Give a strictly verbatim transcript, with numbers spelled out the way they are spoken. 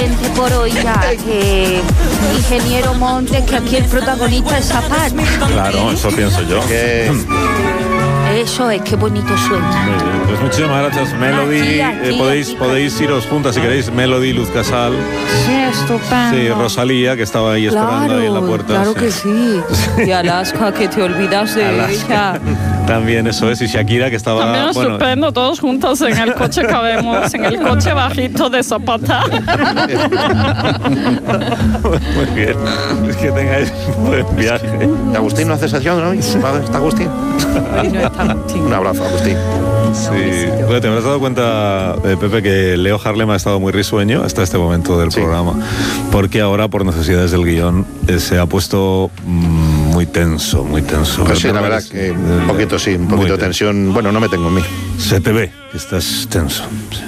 suficiente por hoy ya. Que, ingeniero Montes, que aquí el protagonista es Zapata. Claro, eso pienso yo. Que... Eso es, qué bonito suena. Muy bien, pues muchísimas gracias, Melody. Aquí, aquí, eh, podéis, aquí, podéis aquí. iros juntas si queréis, Melody, Luz Casal. Sí, estupendo. Sí, Rosalía, que estaba ahí esperando ahí en la puerta. Claro sí. que sí. Y Alaska, que te olvidas de Alaska. ella. También eso es, y Shakira, que estaba... También bueno, estupendo, todos juntos en el coche cabemos, en el coche bajito de Zapata. muy bien, es que tengáis un buen viaje. Agustín no hace sesión, ¿no? ¿Está Agustín? Un abrazo, Agustín. Sí, bueno, te habrás dado cuenta, eh, Pepe, que Leo Harlem ha estado muy risueño hasta este momento del Sí. programa, porque ahora, por necesidades del guión, eh, se ha puesto mm, muy tenso, muy tenso. Pues sí, Pero la verdad es- que un poquito sí, un poquito de tensión. Bueno, no me tengo en mí. Se te ve que estás tenso. Sí.